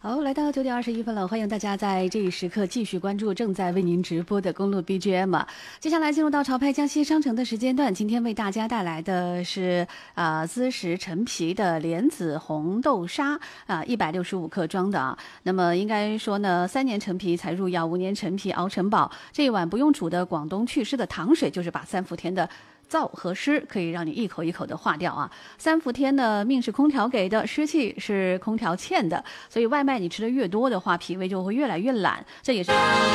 好，来到9点21分了，欢迎大家在这一时刻继续关注正在为您直播的公路 BGM。接下来进入到潮牌江西商城的时间段，今天为大家带来的是滋实陈皮的莲子红豆沙165克装的啊。那么应该说呢，3年陈皮才入药，5年陈皮熬成宝。这一碗不用煮的广东祛湿的糖水，就是把3伏天的燥和湿可以让你一口一口的化掉啊。3伏天呢，命是空调给的，湿气是空调欠的，所以外卖你吃的越多的话，脾胃就会越来越懒，这也是